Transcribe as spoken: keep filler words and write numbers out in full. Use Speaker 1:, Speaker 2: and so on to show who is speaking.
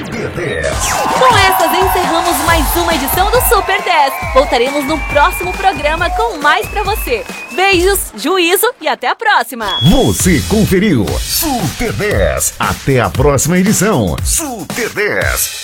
Speaker 1: Super dez.
Speaker 2: Com essas encerramos mais uma edição do Super dez. Voltaremos no próximo programa com mais pra você. Beijos, juízo e até a próxima.
Speaker 1: Você conferiu Super dez. Até a próxima edição. Super dez.